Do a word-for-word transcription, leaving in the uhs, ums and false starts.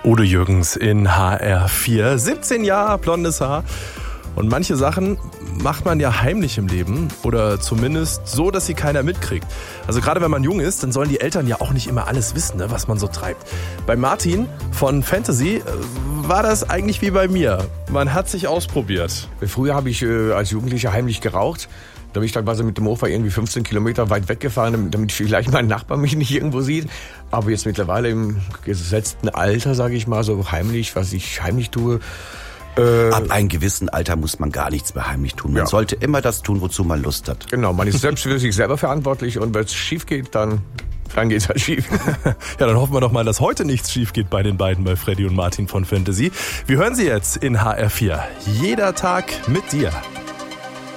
Udo Jürgens in H R vier. siebzehn Jahre, blondes Haar. Und manche Sachen macht man ja heimlich im Leben oder zumindest so, dass sie keiner mitkriegt. Also gerade wenn man jung ist, dann sollen die Eltern ja auch nicht immer alles wissen, ne, was man so treibt. Bei Martin von Fantasy war das eigentlich wie bei mir. Man hat sich ausprobiert. Früher habe ich äh, als Jugendlicher heimlich geraucht. Da bin ich dann quasi mit dem Mofa irgendwie fünfzehn Kilometer weit weggefahren, damit vielleicht mein Nachbar mich nicht irgendwo sieht. Aber jetzt mittlerweile im gesetzten Alter, sage ich mal, so heimlich, was ich heimlich tue. Äh, Ab einem gewissen Alter muss man gar nichts mehr heimlich tun. Man ja. sollte immer das tun, wozu man Lust hat. Genau, man ist selbst für sich selber verantwortlich und wenn es schief geht, dann, dann geht es halt schief. Ja, dann hoffen wir doch mal, dass heute nichts schief geht bei den beiden, bei Freddy und Martin von Fantasy. Wir hören sie jetzt in H R vier. Jeder Tag mit dir.